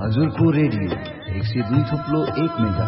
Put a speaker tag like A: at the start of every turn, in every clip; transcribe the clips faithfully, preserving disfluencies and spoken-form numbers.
A: हजुरको रेडियो एक सय दुई थुप्लो एक मेगा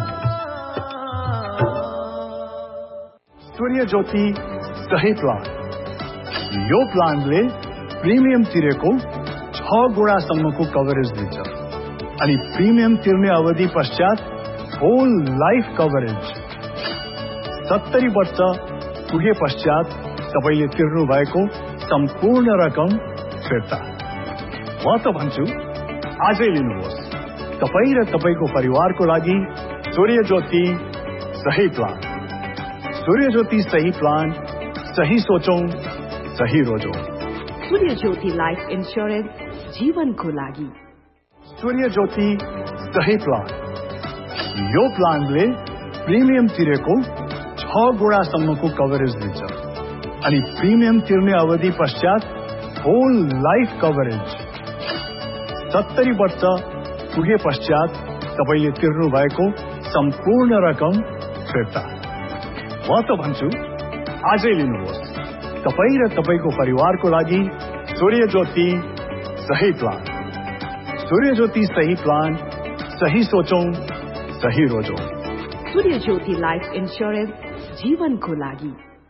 B: सूर्य ज्योति सही प्लान। यो प्लानले प्रिमियम तिरेको छ गुणासम्मको कभरेज दिन्छ अनि प्रिमियम तिर्ने अवधि पश्चात होल लाइफ कभरेज। सत्तरी वर्ष पुगे पश्चात तपाईले तिर्नु भएको सम्पूर्ण रकम फिर्ता। म त भन्छु आजै लिनुहोस् तपाई र तपाईको परिवारको लागि सूर्य ज्योति सही प्लान। सूर्य ज्योति सही प्लान, सही सोचौं, सही रोजौं।
C: सूर्य ज्योति लाइफ इन्स्योरेन्स जीवनको लागि।
B: सूर्य ज्योति सही प्लान। यो प्लानले प्रिमियम तिरेको छ गुणासम्मको कभरेज दिन्छ अनि प्रिमियम तिर्ने अवधि पश्चात होल लाइफ कभरेज। सत्तरी वर्ष पुगे पश्चात तपाईले तिर्नु भएको सम्पूर्ण रकम फिर्ता। म त भन्छु आजै लिनुहोस् तपाई र तपाईको परिवारको लागि सूर्य ज्योति सही प्लान। सूर्य ज्योति सही प्लान, सही सोचौं, सही रोजौं।
C: सूर्य ज्योति लाइफ इन्स्योरेन्स जीवनको लागि।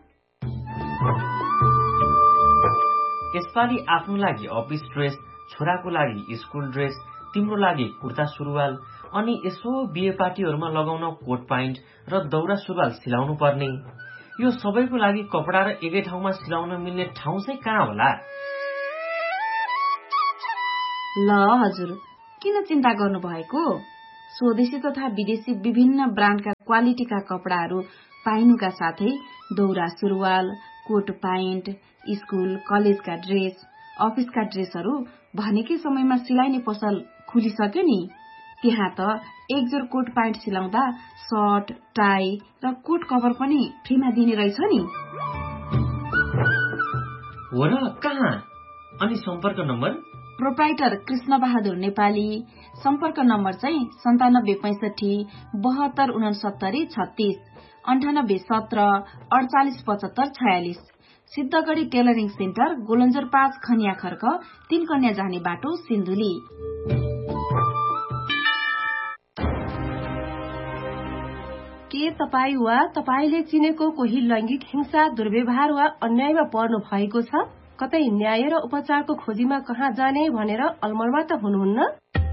D: यसपालि आफ्नो लागि अफिस ड्रेस, छोराको लागि स्कूल ड्रेस, तिम्रो लागि कुर्ता सुरुवाल अनि यसो बिहे पार्टीहरूमा लगाउन कोट प्यान्ट र दौरा सुरुवाल सिलाउनु पर्ने। यो सबैको लागि कपडा र एकै ठाउँमा सिलाउन मिल्ने ठाउँ चाहिँ कहाँ होला?
E: ल हजुर, किन चिन्ता गर्नु भएको? स्वदेशी तथा विदेशी विभिन्न ब्रान्डका क्वालिटीका कपडाहरू पाइनुका साथै दौरा सुरुवाल, कोट प्यान्ट, स्कूल कलेजका ड्रेस, अफिसका ड्रेसहरू भनेकै समयमा सिलाइने पसल खुलिसक्यो नि। त्यहाँ त एक जोर कोट प्यान्ट सिलाउँदा सर्ट, टाई र कोट कभर पनि फ्रीमा दिने रहेछ नि।
D: हो र, कहाँ? अनि सम्पर्क नम्बर?
E: प्रोप्राइटर कृष्ण बहादुर नेपाली। सम्पर्क नम्बर चाहिँ सन्तानब्बे पैंसठी बहत्तर उनसत्तरी छत्तीस अन्ठानब्बे सत्र अडचालिस पचहत्तर छयालिस। सिद्धगढ़ी टेलरिङ सेन्टर, गोलन्जर पाँच खनिया खर्क, तीन कन्या जाने बाटो, सिन्धुली।
F: के तपाईँ वा तपाईले चिनेको कोही लैंगिक हिंसा, दुर्व्यवहार वा अन्यायमा पर्नु भएको छ? कतै न्याय र उपचारको खोजीमा कहाँ जाने भनेर अलमलमा त हुनुहुन्न?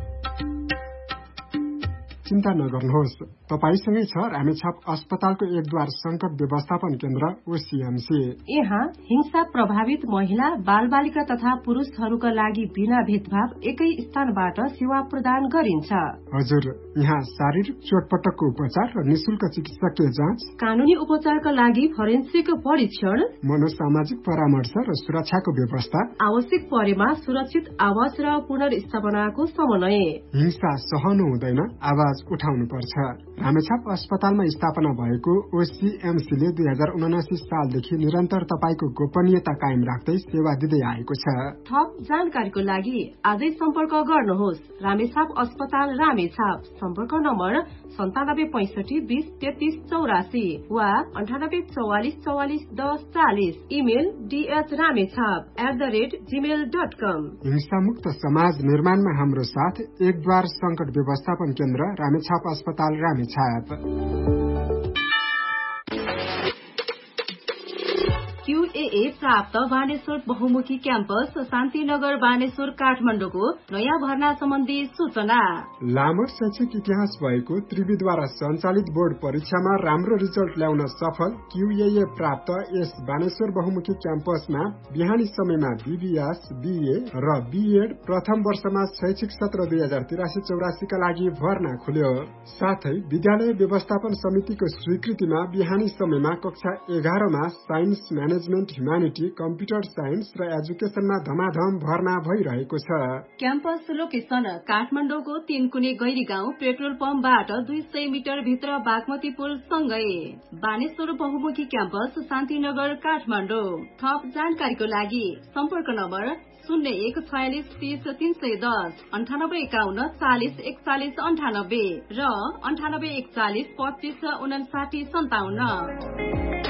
G: चिन्ता नगर्नुहोस्, तपाईसँगै छ रामेछाप अस्पतालको एकद्वार संकट व्यवस्थापन केन्द्र ओसीएमसी।
F: यहाँ हिंसा प्रभावित महिला, बाल बालिका तथा पुरुषहरूका लागि बिना भेदभाव एकै स्थानबाट सेवा प्रदान गरिन्छ।
G: हजुर, यहाँ शारीरिक चोटपटकको उपचार र निशुल्क चिकित्सकीय जाँच,
F: कानूनी उपचारका लागि फोरेन्सिक परीक्षण,
G: मनोसामाजिक परामर्श र सुरक्षाको व्यवस्था,
F: आवश्यक परेमा सुरक्षित आवास र पुनर्स्थापनाको समन्वय।
G: हिंसा सहनु हुँदैन, आवाज उठाउनु पर्छ। रामेछाप अस्पतालमा स्थापना भएको ओसीएमसीले दुई हजार उनासी सालदेखि निरन्तर तपाईको गोपनीयता कायम राख्दै सेवा दिँदै आएको छ।
F: थप जानकारीको लागि आजै सम्पर्क गर्नुहोस्। रामेछाप अस्पताल, रामेछाप। सम्पर्क नम्बर सन्तानब्बे पैंसठी बीस तेत्तीस चौरासी वा अन्ठानब्बे चौवालिस चौवालिस दस चालिस। Email DH Ramechhap at the rate Gmail dot कम।
G: हिंसामुक्त समाज निर्माणमा हाम्रो साथ एकद्वार संकट व्यवस्थापन केन्द्र रामेछाप अस्पताल, रामेछाप।
F: क्यूएए प्राप्त बानेश्वर बहुमुखी क्याम्पस, शान्तिनगर, बानेश्वर, काठमाडौँको नयाँ भर्ना सम्बन्धी सूचना।
G: लामो शैक्षिक इतिहास भएको त्रिवीद्वारा सञ्चालित बोर्ड परीक्षामा राम्रो रिजल्ट ल्याउन सफल क्यूएए प्राप्त यस बानेश्वर बहुमुखी क्याम्पसमा बिहानी समयमा बीबीएस, बीए र बीएड प्रथम वर्षमा शैक्षिक सत्र दुई हजार तिरासी चौरासीका लागि भर्ना खुल्यो। साथै विद्यालय व्यवस्थापन समितिको स्वीकृतिमा बिहानी समयमा कक्षा एघारमा science, management, humanity, computer science र एजुकेशनमा धमाधम भर्ना भइरहेको छ।
F: क्याम्पस लोकेसन काठमाडौँको तीनकुने गैरी गाउँ पेट्रोल पम्पबाट दुई सय मिटर भित्र बागमती पुल सँगै। बानेश्वर बहुमुखी क्याम्पस, शान्तिनगर, काठमाडौँ। थप जानकारीको लागि सम्पर्क नम्बर शून्य एक छयालिस तीस तीन सय दस अन्ठानब्बे एकाउन्न चालिस एकचालिस अन्ठानब्बे र अन्ठानब्बे एकचालिस पच्चिस उनासाठी सन्ताउन्न।